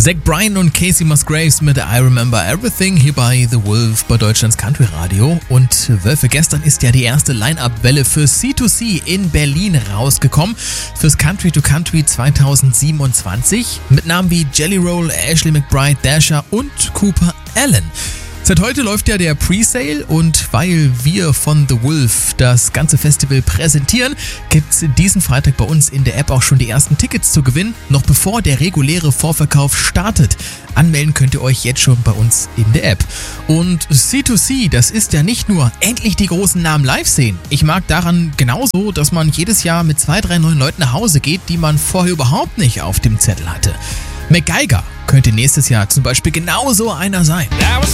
Zach Bryan und Casey Musgraves mit I Remember Everything hier bei The Wolf bei Deutschlands Country Radio. Und Wölfe, gestern ist ja die erste Line-Up-Welle für C2C in Berlin rausgekommen. Fürs Country to Country 2027 mit Namen wie Jelly Roll, Ashley McBryde, Dasher und Cooper Allen. Seit heute läuft ja der Presale und weil wir von The Wolf das ganze Festival präsentieren, gibt's diesen Freitag bei uns in der App auch schon die ersten Tickets zu gewinnen, noch bevor der reguläre Vorverkauf startet. Anmelden könnt ihr euch jetzt schon bei uns in der App. Und C2C, das ist ja nicht nur endlich die großen Namen live sehen. Ich mag daran genauso, dass man jedes Jahr mit 2, 3 neuen Leuten nach Hause geht, die man vorher überhaupt nicht auf dem Zettel hatte. MacGyver könnte nächstes Jahr zum Beispiel genauso einer sein.